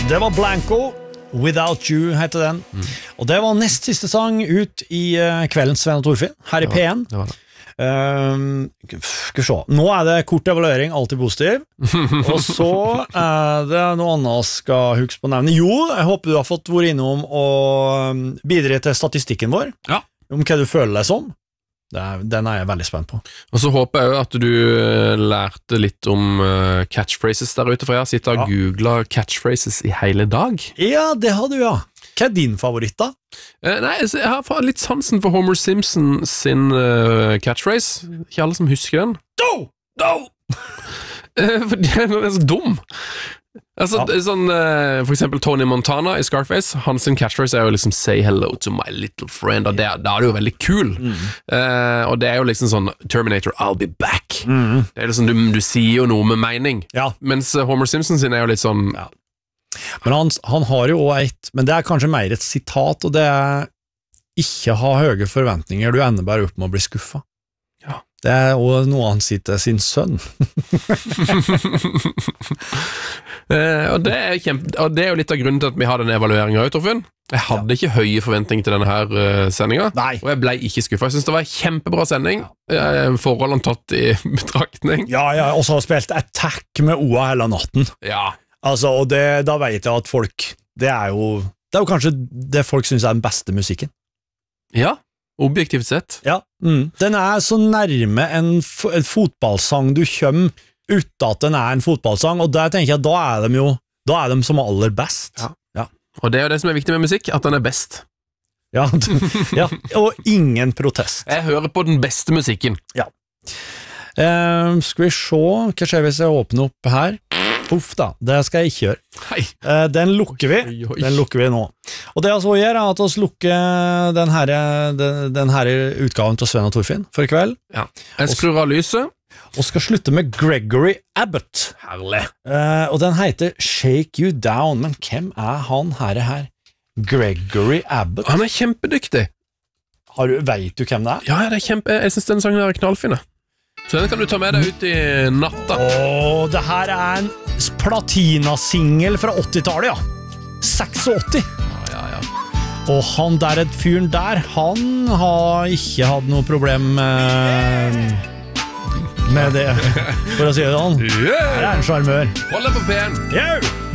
Det var Blanco, Without You heter den. Og det var nest siste sang ut i kveldens Sven og Torfinn, her i P1. Det var det. Skal vi se. Nå det kort evaluering, alltid positiv. Og så det noe annet skal huske på å nevne. Jo, jeg håper du har fått vært innom og bidra til statistikken vår. Ja. Om hva du føler deg som. Den jeg veldig spent på. Og så håper jeg jo at du lærte litt om catchphrases der ute, for jeg har sittet og googlet catchphrases i hele dag. Ja, det har du, ja. Hva din favoritt da? Nei, jeg har litt sansen for Homer Simpson sin catchphrase. Ikke alle som husker den. Do! For den så dum. Altså, sånn, for eksempel Tony Montana i Scarface, hans catchphrase jo liksom say hello to my little friend, og da det jo veldig kul. Og det jo liksom sånn Terminator, I'll be back. Det liksom, du sier jo noe med mening. Ja. Mens Homer Simpson sin jo litt sånn Men han har jo også men det kanskje mer et sitat, og det ikke ha høye forventninger, du ender bare opp med å bli skuffet. Ja. Det også noe han sier til sin sønn. Og det jo litt av grunnen til at vi har den evalueringen av Torfinn. Jeg hadde ikke høye forventninger til denne her sendingen. Nei. Og jeg ble ikke skuffet. Jeg synes det var en kjempebra sending. Forholdene tatt i betraktning. Ja, og så har spilt Attack med OA hele natten. Ja. Altså, og da vet jeg at folk det jo kanskje det folk synes den beste musikken. Ja, objektivt sett. Ja, den så nærme en fotballsang du kommer uten at den en fotballsang, og der tenker jeg da de som aller best. Ja. Og det jo det som viktig med musikk, at den best. Ja, og ingen protest. Jeg hører på den beste musikken. Ja. Skal vi se, hva skjer hvis jeg åpner opp her? Uff da, det skal jeg ikke gjøre. Hei. Den lukker vi. Den lukker vi nå. Og det jeg gjør at vi lukker den her utgaven til Sven og Torfinn for i kveld. Ja. Jeg skrur av lyset. Og skal slutte med Gregory Abbott. Herlig. Og den heter Shake You Down. Men hvem han her? Gregory Abbott. Han kjempedyktig. Vet du hvem det Ja, det kjempe. Jeg synes den sangen er knallfine. Så den kan du ta med deg ut i natta. Det her en platinasingel fra 80-tallet, ja. 86. Ja. Og han der, fyren der, han har ikke hatt noe problem med det, for å si det sånn. Her en charmør. Hold deg på P1. Yo!